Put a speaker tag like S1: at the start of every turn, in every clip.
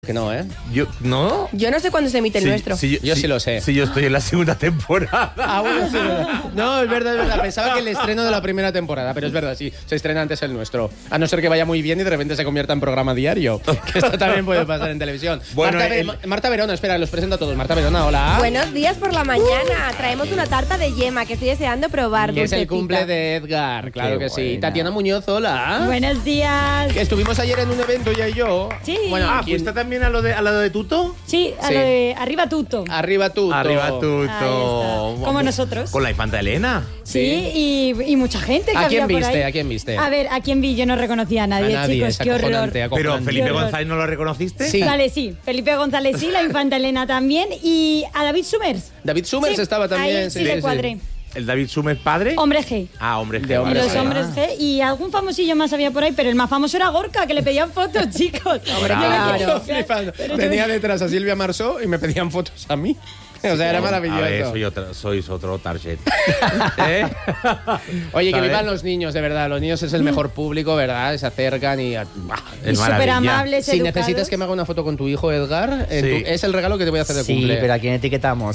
S1: Que no, ¿eh?
S2: ¿No?
S3: Yo no sé cuándo se emite el nuestro.
S1: Yo sí lo sé.
S2: Sí, yo estoy en la segunda temporada.
S1: Ah, bueno, sí, no, es verdad. Pensaba que el estreno de la primera temporada, pero es verdad, sí, se estrena antes el nuestro. A no ser que vaya muy bien y de repente se convierta en programa diario. Que esto también puede pasar en televisión.
S2: Bueno,
S1: Marta Verona, espera, los presento a todos. Marta Verona, hola.
S3: Buenos días por la mañana. Traemos una tarta de yema que estoy deseando probar.
S1: Que es el
S3: dulcecita.
S1: cumple de Edgar, claro
S2: Qué
S1: que sí.
S2: buena.
S1: Tatiana Muñoz, hola.
S4: Buenos días.
S1: Que estuvimos ayer en un evento, ella y yo.
S4: Sí.
S1: Bueno,
S2: ¿Fuiste
S1: ¿quién?
S2: también al lado de Tuto?
S4: Sí, a
S1: Sí.
S4: lo de arriba tuto.
S1: Arriba tú.
S2: Arriba
S4: Ahí
S2: Tuto.
S4: está. Como nosotros.
S2: Con la infanta Elena.
S4: Sí, y mucha gente que
S1: ¿A quién
S4: había por
S1: viste?
S4: ahí.
S1: ¿A quién viste?
S4: A ver, ¿a quién vi? Yo no reconocía a nadie, chicos.
S1: es
S4: Qué horror.
S1: acojonante,
S2: Pero
S1: acojonante.
S2: Felipe
S4: Qué horror.
S2: González, ¿no lo reconociste?
S1: Sí.
S4: Vale, sí. Felipe González sí, la infanta Elena también. Y a David Summers.
S1: David Summers
S4: Sí,
S1: estaba también.
S4: ahí sí le cuadré.
S2: ¿El David Summers padre?
S4: Hombre G.
S2: Ah, hombre.
S1: De
S4: Y
S1: hombre
S4: los
S1: G.
S4: hombres G. Y algún famosillo más había por ahí, pero el más famoso era Gorka, que le pedían fotos, chicos.
S1: Hombre,
S4: Yo me
S1: claro.
S4: quedé
S1: Flipando.
S4: pero
S1: Tenía
S4: yo-
S1: detrás a Silvia Marsó y me pedían fotos a mí. O sea, era maravilloso.
S2: A ver, sois otro target. ¿Eh?
S1: Oye, que
S2: ¿Sabes?
S1: vivan los niños, de verdad. Los niños es el mejor público, ¿verdad? Se acercan y...
S4: Y
S2: Es
S4: súper
S2: maravilla.
S4: amables,
S1: Si
S4: educados.
S1: necesitas que me haga una foto con tu hijo, Edgar,
S2: Sí.
S1: es el regalo que te voy a hacer de
S5: Sí,
S1: cumple.
S5: pero ¿a quién etiquetamos?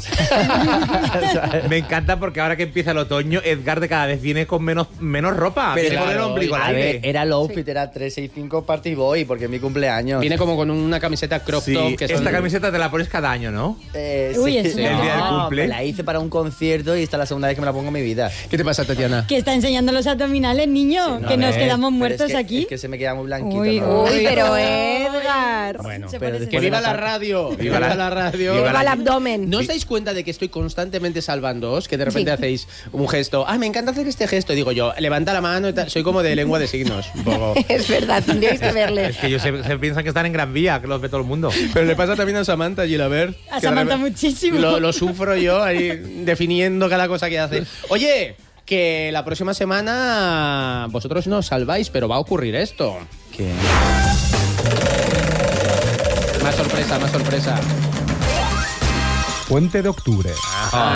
S2: Me encanta porque ahora que empieza el otoño, Edgar de cada vez viene con menos ropa.
S5: Pero
S2: Viene con el
S1: claro,
S2: ombligo al
S5: A
S2: aire.
S5: ver, era el outfit, era 365 Party Boy, porque es mi cumpleaños.
S1: Viene como con una camiseta crop
S2: Sí,
S1: top. Que son-
S2: esta camiseta te la pones cada año, ¿no?
S4: Uy, ¿en serio?
S2: El día del
S5: No,
S2: cumple.
S5: me la hice para un concierto y esta es la segunda vez que me la pongo en mi vida.
S1: ¿Qué te pasa, Tatiana?
S4: Que está enseñando los abdominales, niño.
S5: no,
S4: que nos
S5: a ver,
S4: quedamos
S5: pero
S4: muertos
S5: es que,
S4: aquí.
S5: Es que se me queda muy blanquito.
S4: Uy,
S5: ¿no?
S3: Uy, pero
S4: Uy.
S3: Edgar.
S1: Bueno,
S4: Se
S5: pero
S4: pone
S5: después
S1: que
S5: de
S1: viva
S5: la
S1: la
S5: tarta.
S1: radio.
S2: Viva
S1: Viva
S2: la-
S1: la radio.
S2: viva
S3: Viva el abdomen.
S1: ¿No os dais cuenta de que estoy constantemente salvándoos? Que de repente
S3: Sí.
S1: hacéis un gesto. Ah, me encanta hacer este gesto. Y digo yo, levanta la mano y tal. Soy como de lengua de signos. Un poco.
S3: Es verdad, tendríais que verle.
S2: Es que ellos se piensan que están en Gran Vía, que los ve todo el mundo.
S1: Pero le pasa también a Samantha Gilabert.
S4: A
S1: que de
S4: Samantha
S1: repente-
S4: muchísimo.
S1: Lo sufro yo ahí definiendo cada cosa que hace. Oye, que la próxima semana vosotros no os salváis, pero va a ocurrir esto.
S5: ¿Qué?
S1: Más sorpresa, más sorpresa.
S6: Puente de Octubre.